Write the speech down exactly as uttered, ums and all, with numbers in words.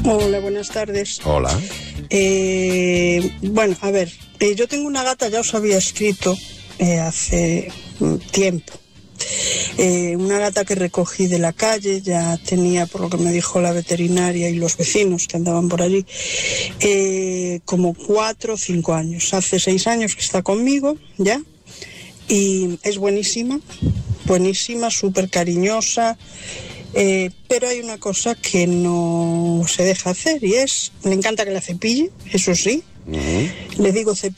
Hola, buenas tardes. Hola. Eh, bueno, a ver, eh, yo tengo una gata, ya os había escrito eh, hace mm, tiempo. Eh, una gata que recogí de la calle, ya tenía, por lo que me dijo la veterinaria y los vecinos que andaban por allí, eh, como cuatro o cinco años. Hace seis años que está conmigo, ya, y es buenísima, buenísima, súper cariñosa. Eh, pero hay una cosa que no se deja hacer y es, le encanta que la cepille, eso sí. Uh-huh. Le digo cepille.